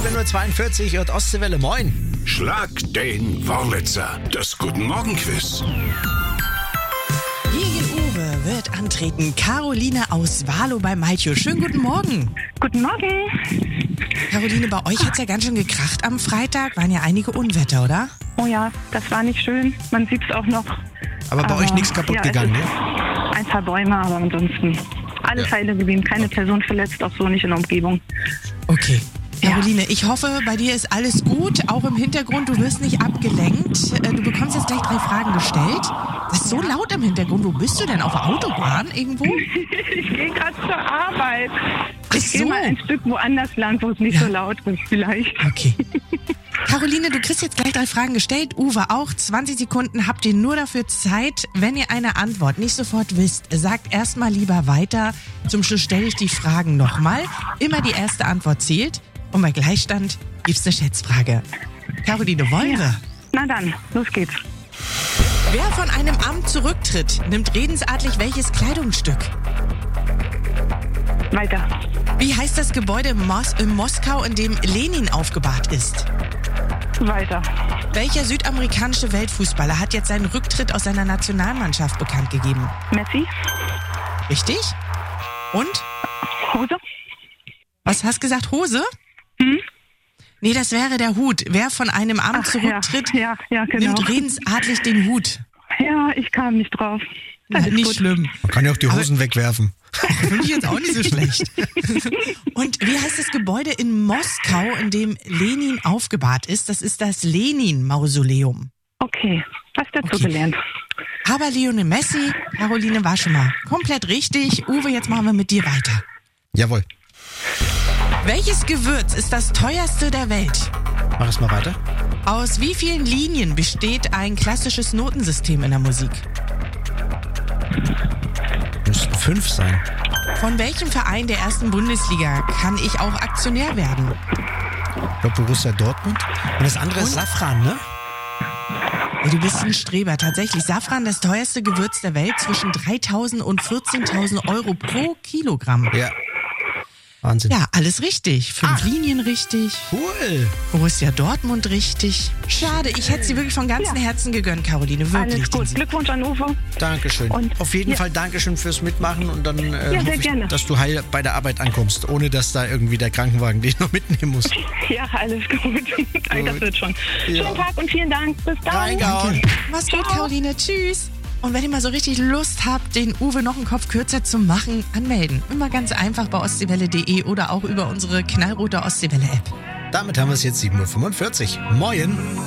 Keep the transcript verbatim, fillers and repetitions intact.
sieben Uhr zweiundvierzig und Ostseewelle, moin. Schlag den Wurlitzer, das Guten-Morgen-Quiz. Gegen Uwe wird antreten Caroline aus Wahlow bei Malchow. Schönen guten Morgen. Guten Morgen. Caroline, bei euch hat es ja ganz schön gekracht am Freitag. Waren ja einige Unwetter, oder? Oh ja, das war nicht schön. Man sieht es auch noch. Aber bei Aber, euch nichts kaputt ja, gegangen, es ne? ist Ein paar Bäume, aber ansonsten alles Ja. heile geblieben. Keine Person verletzt, auch so nicht in der Umgebung. Okay. Ja. Caroline, ich hoffe, bei dir ist alles gut, auch im Hintergrund, du wirst nicht abgelenkt. Äh, Du bekommst jetzt gleich drei Fragen gestellt. Das ist so laut im Hintergrund. Wo bist du denn? Auf der Autobahn irgendwo? Ich gehe gerade zur Arbeit. Ach Ich gehe so. mal ein Stück woanders lang, wo es nicht Ja. so laut ist vielleicht. Okay. Caroline, du kriegst jetzt gleich drei Fragen gestellt. Uwe auch. zwanzig Sekunden habt ihr nur dafür Zeit. Wenn ihr eine Antwort nicht sofort wisst, sagt erstmal lieber weiter. Zum Schluss stelle ich die Fragen nochmal. Immer die erste Antwort zählt. Und bei Gleichstand gibt's eine Schätzfrage. Caroline, wollen Ja. wir? Na dann, los geht's. Wer von einem Amt zurücktritt, nimmt redensartlich welches Kleidungsstück? Weiter. Wie heißt das Gebäude in, Mos in Moskau, in dem Lenin aufgebahrt ist? Weiter. Welcher südamerikanische Weltfußballer hat jetzt seinen Rücktritt aus seiner Nationalmannschaft bekannt gegeben? Messi. Richtig? Und? Hose. Was hast du gesagt? Hose? Hm? Nee, das wäre der Hut. Wer von einem Amt Ach, zurücktritt, ja, ja, ja, genau. nimmt redensartlich den Hut. Ja, ich kam nicht drauf. Das Na, ist nicht gut. schlimm. Man kann ja auch die Aber- Hosen wegwerfen. Finde ich jetzt auch nicht so schlecht. Und wie heißt das Gebäude in Moskau, in dem Lenin aufgebahrt ist? Das ist das Lenin-Mausoleum. Okay, was dazu Okay. gelernt. Aber Lionel Messi, Caroline war schon mal komplett richtig. Uwe, jetzt machen wir mit dir weiter. Jawohl. Welches Gewürz ist das teuerste der Welt? Mach es mal weiter. Aus wie vielen Linien besteht ein klassisches Notensystem in der Musik? Müssten fünf sein. Von welchem Verein der ersten Bundesliga kann ich auch Aktionär werden? Ich glaube Borussia Dortmund. Und das andere ist Safran, ne? Ja, du bist ein Streber. Tatsächlich, Safran, das teuerste Gewürz der Welt, zwischen dreitausend und vierzehntausend Euro pro Kilogramm. Ja. Wahnsinn. Ja, alles richtig. Fünf Ach. Linien richtig. Cool. Borussia Dortmund richtig. Schade, ich hätte sie wirklich von ganzem Ja. Herzen gegönnt, Caroline. Wirklich. Alles gut. den Sieg. Glückwunsch an Uwe. Dankeschön. Und- Auf jeden ja. Fall Dankeschön fürs Mitmachen und dann äh, Ja, hoffe sehr ich, gerne. dass du heil bei der Arbeit ankommst, ohne dass da irgendwie der Krankenwagen dich noch mitnehmen muss. Ja, alles gut. Das wird schon. Ja. Schönen Tag und vielen Dank. Bis dann. Reingehauen. Mach's gut, Caroline. Tschüss. Und wenn ihr mal so richtig Lust habt, den Uwe noch einen Kopf kürzer zu machen, anmelden. Immer ganz einfach bei ostseewelle punkt de oder auch über unsere knallrote Ostseewelle-App. Damit haben wir es jetzt sieben Uhr fünfundvierzig. Moin.